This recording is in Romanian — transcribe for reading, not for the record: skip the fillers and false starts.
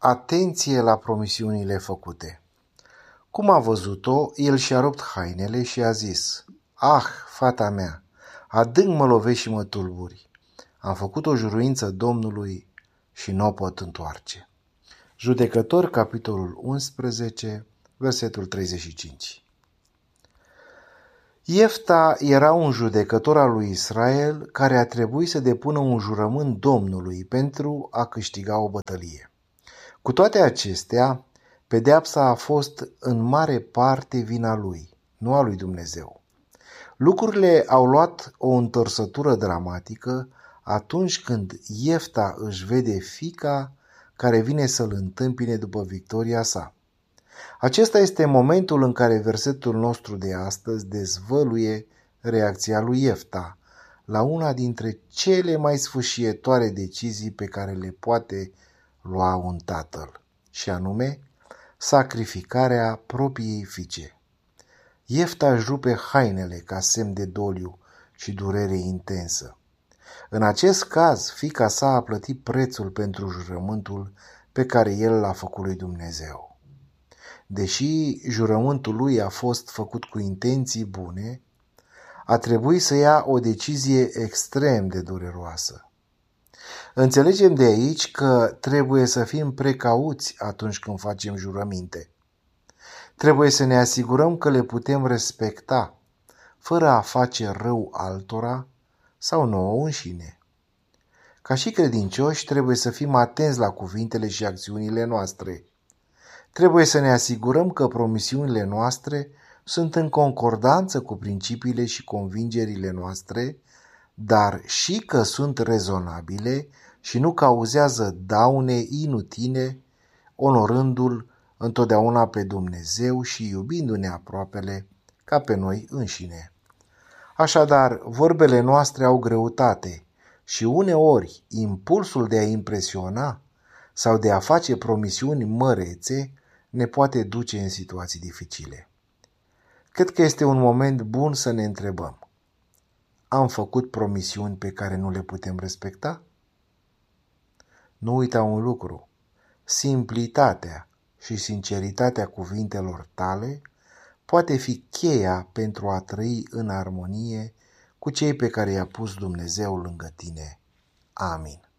Atenție la promisiunile făcute. Cum a văzut-o, el și-a rupt hainele și a zis: "Ah, fata mea, adânc mă lovești și mă tulburi. Am făcut o juruință Domnului și nu o pot întoarce." Judecători, capitolul 11, versetul 35. Iefta era un judecător al lui Israel care a trebuit să depună un jurământ Domnului pentru a câștiga o bătălie. Cu toate acestea, pedeapsa a fost în mare parte vina lui, nu a lui Dumnezeu. Lucrurile au luat o întorsătură dramatică atunci când Iefta își vede fiica care vine să-l întâmpine după victoria sa. Acesta este momentul în care versetul nostru de astăzi dezvăluie reacția lui Iefta la una dintre cele mai sfâșietoare decizii pe care le poate lua un tatăl, și anume sacrificarea propriei fiice. Iefta își rupe hainele ca semn de doliu și durere intensă. În acest caz, fiica sa a plătit prețul pentru jurământul pe care el l-a făcut lui Dumnezeu. Deși jurământul lui a fost făcut cu intenții bune, a trebuit să ia o decizie extrem de dureroasă. Înțelegem de aici că trebuie să fim precauți atunci când facem jurăminte. Trebuie să ne asigurăm că le putem respecta, fără a face rău altora sau nouă înșine. Ca și credincioși, trebuie să fim atenți la cuvintele și acțiunile noastre. Trebuie să ne asigurăm că promisiunile noastre sunt în concordanță cu principiile și convingerile noastre, dar și că sunt rezonabile și nu cauzează daune inutile, onorându-L întotdeauna pe Dumnezeu și iubindu-ne aproapele ca pe noi înșine. Așadar, vorbele noastre au greutate și uneori impulsul de a impresiona sau de a face promisiuni mărețe ne poate duce în situații dificile. Cred că este un moment bun să ne întrebăm: am făcut promisiuni pe care nu le putem respecta? Nu uita un lucru: simplitatea și sinceritatea cuvintelor tale poate fi cheia pentru a trăi în armonie cu cei pe care i-a pus Dumnezeu lângă tine. Amin.